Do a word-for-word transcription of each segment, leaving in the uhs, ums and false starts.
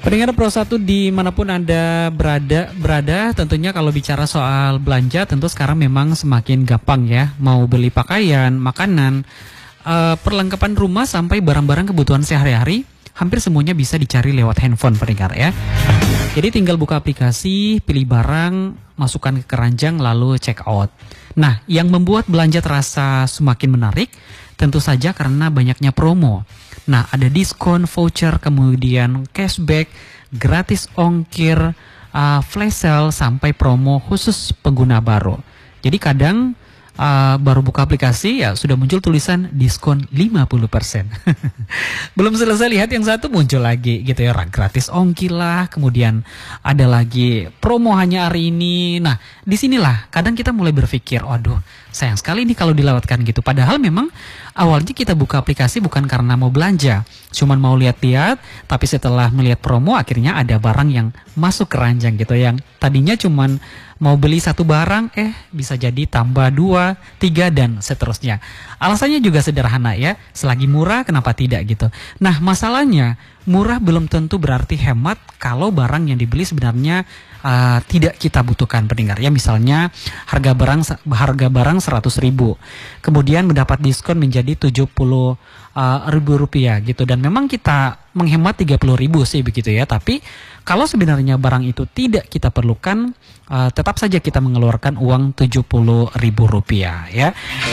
Pendengar Pro satu dimanapun Anda berada, berada tentunya kalau bicara soal belanja tentu sekarang memang semakin gampang ya. Mau beli pakaian, makanan, uh, perlengkapan rumah sampai barang-barang kebutuhan sehari-hari, hampir semuanya bisa dicari lewat handphone pendengar ya. Jadi tinggal buka aplikasi, pilih barang, masukkan ke keranjang lalu check out. Nah, yang membuat belanja terasa semakin menarik tentu saja karena banyaknya promo. Nah, ada diskon, voucher, kemudian cashback, gratis ongkir, uh, flash sale, sampai promo khusus pengguna baru. Jadi kadang uh, baru buka aplikasi ya sudah muncul tulisan diskon lima puluh persen. Belum selesai lihat yang satu muncul lagi gitu ya, gratis ongkir lah, kemudian ada lagi promo hanya hari ini. Nah, disinilah kadang kita mulai berpikir, waduh sayang sekali nih kalau dilewatkan gitu. Padahal memang awalnya kita buka aplikasi bukan karena mau belanja, cuman mau lihat-lihat, tapi setelah melihat promo akhirnya ada barang yang masuk keranjang gitu, yang tadinya cuman mau beli satu barang, eh bisa jadi tambah dua, tiga, dan seterusnya. Alasannya juga sederhana ya, selagi murah kenapa tidak gitu. Nah masalahnya, murah belum tentu berarti hemat kalau barang yang dibeli sebenarnya uh, tidak kita butuhkan pendengar ya. Misalnya harga barang harga barang seratus ribu, kemudian mendapat diskon menjadi tujuh puluh ribu rupiah gitu, dan memang kita menghemat tiga puluh ribu sih begitu ya. Tapi kalau sebenarnya barang itu tidak kita perlukan, uh, tetap saja kita mengeluarkan uang tujuh puluh ribu rupiah ya.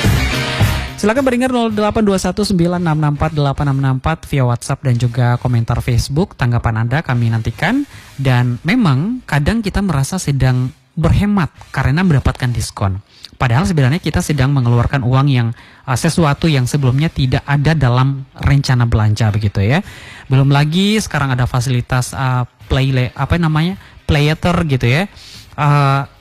Silakan pendengar nol delapan dua satu sembilan enam enam empat delapan enam enam empat via WhatsApp dan juga komentar Facebook. Tanggapan Anda kami nantikan. Dan memang kadang kita merasa sedang berhemat karena mendapatkan diskon. Padahal sebenarnya kita sedang mengeluarkan uang yang uh, sesuatu yang sebelumnya tidak ada dalam rencana belanja begitu ya. Belum lagi sekarang ada fasilitas uh, play apa namanya? Play later gitu ya. Uh,